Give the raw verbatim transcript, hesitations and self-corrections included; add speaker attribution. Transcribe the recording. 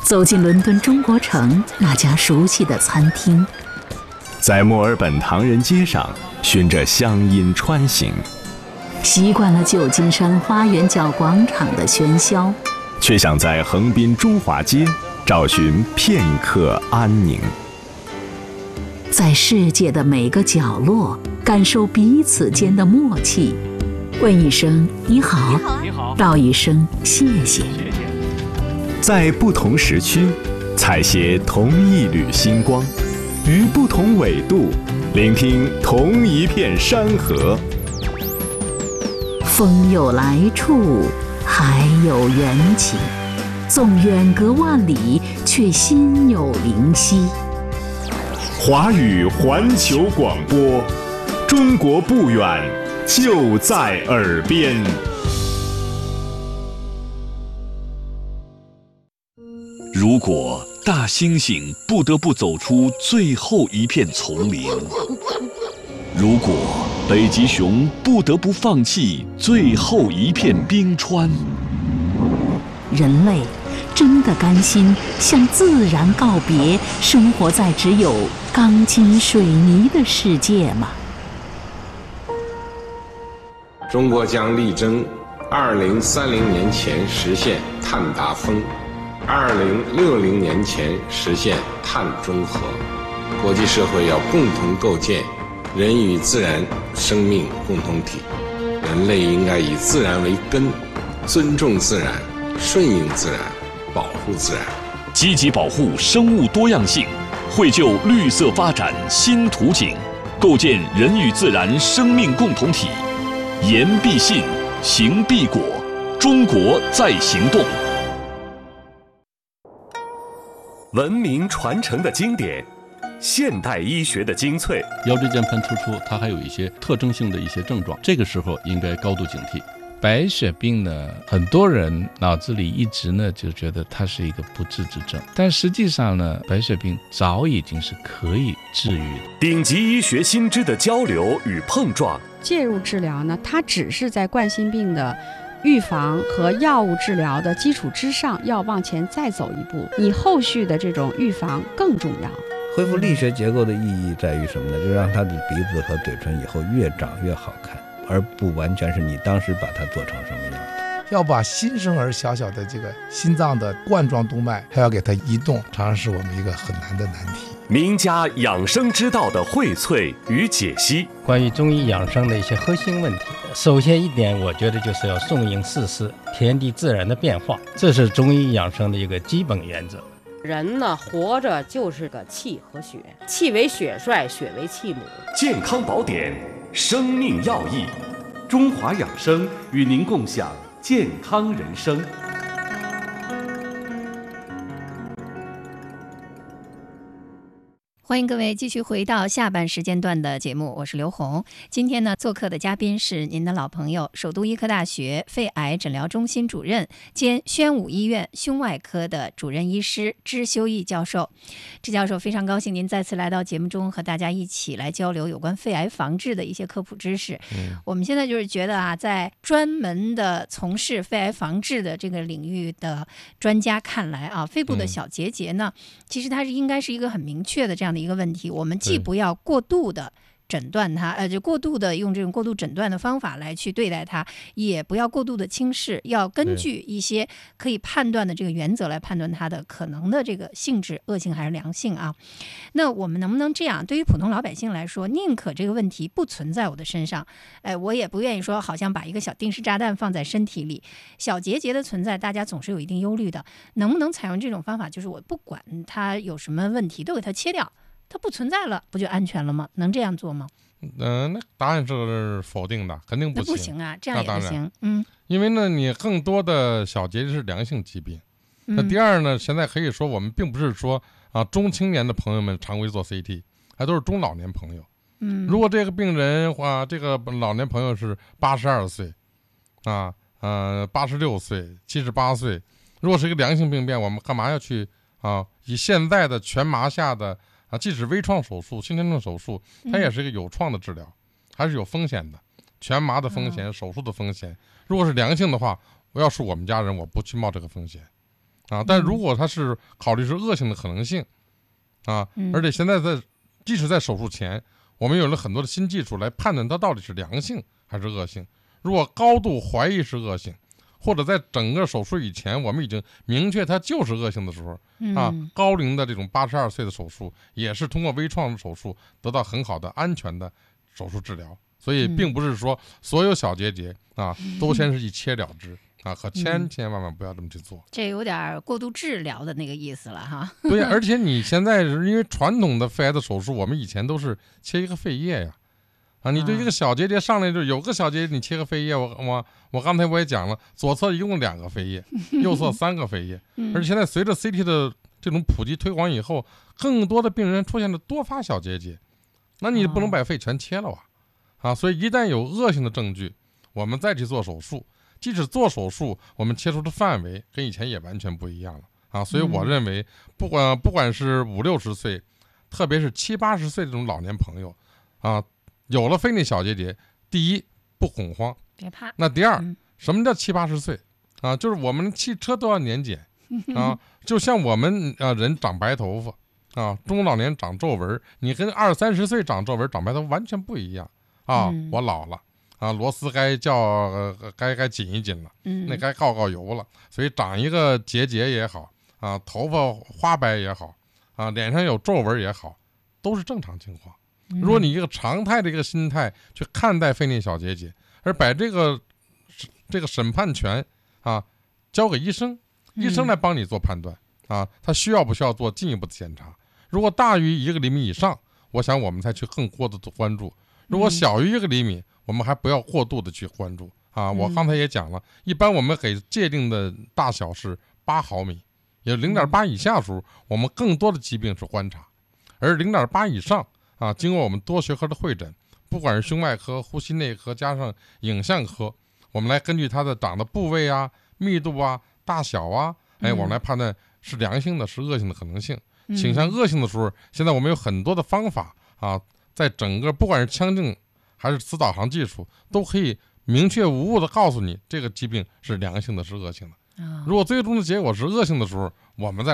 Speaker 1: 走进伦敦中国城那家熟悉的餐厅，
Speaker 2: 在墨尔本唐人街上循着乡音穿行，
Speaker 1: 习惯了旧金山花园角广场的喧嚣，
Speaker 2: 却想在横滨中华街找寻片刻安宁。
Speaker 1: 在世界的每个角落感受彼此间的默契，问一声你好，
Speaker 3: 你好，
Speaker 1: 道一声谢谢。
Speaker 2: 在不同时区采撷同一缕星光，于不同纬度聆听同一片山河。
Speaker 1: 风有来处，海有缘起，纵远隔万里，却心有灵犀。
Speaker 2: 华语环球广播，中国不远，就在耳边。
Speaker 4: 如果大猩猩不得不走出最后一片丛林，如果北极熊不得不放弃最后一片冰川，
Speaker 1: 人类真的甘心向自然告别，生活在只有钢筋水泥的世界吗？
Speaker 5: 中国将力争二零三零年前实现碳达峰，二零六零年前实现碳中和。国际社会要共同构建人与自然生命共同体，人类应该以自然为根，尊重自然，顺应自然，保护自然，
Speaker 4: 积极保护生物多样性，绘就绿色发展新图景，构建人与自然生命共同体。言必信，行必果，中国在行动。
Speaker 2: 文明传承的经典，现代医学的精粹。
Speaker 6: 腰椎间盘突出，它还有一些特征性的一些症状，这个时候应该高度警惕。白血病呢，很多人脑子里一直呢就觉得它是一个不治之症，但实际上呢，白血病早已经是可以治愈的。
Speaker 2: 顶级医学新知的交流与碰撞，
Speaker 3: 介入治疗呢，它只是在冠心病的预防和药物治疗的基础之上，要往前再走一步，你后续的这种预防更重要。
Speaker 7: 恢复力学结构的意义在于什么呢？就是让他的鼻子和嘴唇以后越长越好看，而不完全是你当时把它做成什么样子。
Speaker 8: 要把新生儿小小的这个心脏的冠状动脉还要给它移动，常常是我们一个很难的难题。
Speaker 2: 名家养生之道的荟萃与解析，
Speaker 9: 关于中医养生的一些核心问题，首先一点，我觉得就是要顺应四时，天地自然的变化，这是中医养生的一个基本原则。
Speaker 10: 人呢，活着就是个气和血，气为血帅，血为气母。
Speaker 2: 健康宝典，生命要义，中华养生与您共享健康人生。
Speaker 11: 欢迎各位继续回到下半时间段的节目，我是刘红。今天呢，做客的嘉宾是您的老朋友，首都医科大学肺癌诊疗中心主任兼宣武医院胸外科的主任医师支修义教授。支教授，非常高兴您再次来到节目中，和大家一起来交流有关肺癌防治的一些科普知识。嗯、我们现在就是觉得啊，在专门的从事肺癌防治的这个领域的专家看来啊，肺部的小结节呢，嗯、其实它是应该是一个很明确的这样的一个问题，我们既不要过度的诊断它，呃，就过度的用这种过度诊断的方法来去对待它，也不要过度的轻视，要根据一些可以判断的这个原则来判断它的可能的这个性质，恶性还是良性啊。那我们能不能这样？对于普通老百姓来说，宁可这个问题不存在我的身上，哎，我也不愿意说好像把一个小定时炸弹放在身体里。小结节的存在，大家总是有一定忧虑的，能不能采用这种方法？就是我不管它有什么问题，都给它切掉。它不存在了，不就安全了吗？能这样做吗？
Speaker 12: 嗯、呃，那答案是否定的，肯定不行。
Speaker 11: 不行啊，这样也不行。嗯，
Speaker 12: 因为呢，你更多的小结节是良性疾病。嗯、那第二呢，现在可以说我们并不是说啊中青年的朋友们常规做 C T， 还都是中老年朋友。嗯，如果这个病人话，这个老年朋友是八十二岁，啊呃八十六岁、七十八岁，如果是一个良性病变，我们干嘛要去啊以现在的全麻下的？啊，即使微创手术、新天正手术，它也是一个有创的治疗，嗯、还是有风险的，全麻的风险、嗯、手术的风险。如果是良性的话，我要是我们家人，我不去冒这个风险， 啊。但如果它是考虑是恶性的可能性啊，而且现在在即使在手术前，我们有了很多的新技术来判断它到底是良性还是恶性。如果高度怀疑是恶性，或者在整个手术以前我们已经明确它就是恶性的时候啊，高龄的这种八十二岁的手术也是通过微创手术得到很好的安全的手术治疗。所以并不是说所有小结节啊都先是一切了之啊，可千千万万不要这么去做，
Speaker 11: 这有点过度治疗的那个意思了哈。
Speaker 12: 对，而且你现在是因为传统的肺癌的手术，我们以前都是切一个肺叶呀，啊，你对这个小结节上来就有个小结节，你切个肺叶，我我我刚才我也讲了，左侧一共两个肺叶，右侧三个肺叶，而且现在随着 C T 的这种普及推广以后，更多的病人出现了多发小结节，那你不能把肺全切了啊。啊，所以一旦有恶性的证据，我们再去做手术，即使做手术，我们切除的范围跟以前也完全不一样了啊。所以我认为，不管不管是五六十岁，特别是七八十岁这种老年朋友，啊，有了肺内小结节，第一不恐慌，
Speaker 11: 别怕。
Speaker 12: 那第二，嗯、什么叫七八十岁啊？就是我们汽车都要年检啊，就像我们啊人长白头发啊，中老年长皱纹，你跟二三十岁长皱纹、长白头完全不一样。啊，我老了啊，螺丝该叫、呃、该该紧一紧了，嗯，那该告告油了，所以长一个结节也好啊，头发花白也好啊，脸上有皱纹也好，都是正常情况。如果你一个常态的一个心态去看待肺内小结节，而把这个这个审判权啊交给医生，医生来帮你做判断啊，他需要不需要做进一步的检查？如果大于一个厘米以上，我想我们才去更多的关注。如果小于一个厘米，我们还不要过度的去关注啊。我刚才也讲了，一般我们给界定的大小是八毫米，也零点八以下的时候，我们更多的疾病是观察，而零点八以上啊，经过我们多学科的会诊，不管是胸外科、呼吸内科加上影像科，我们来根据它的长的部位啊、密度啊、大小啊，哎，我们来判断是良性的是恶性的可能性。倾向恶性的时候，现在我们有很多的方法啊。在整个不管是腔镜还是磁导航技术，都可以明确无误的告诉你这个疾病是良性的是恶性的。如果最终的结果是恶性的时候，我们再